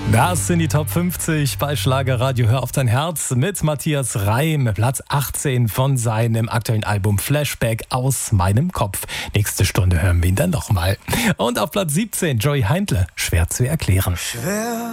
Das sind die Top 50 bei Schlagerradio Hör auf dein Herz mit Matthias Reim, Platz 18 von seinem aktuellen Album Flashback aus meinem Kopf. Nächste Stunde hören wir ihn dann nochmal. Und auf Platz 17 Joey Heindle, schwer zu erklären. Schwer